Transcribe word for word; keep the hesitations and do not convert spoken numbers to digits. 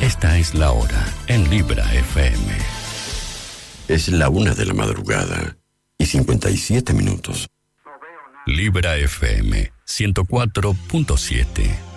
Esta es la hora en Libra F M. Es la una de la madrugada y cincuenta y siete minutos. Libra F M ciento cuatro punto siete.